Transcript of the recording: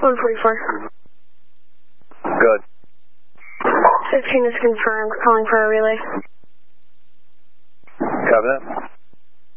144. Good. 15 is confirmed. Calling for a relay. Copy that.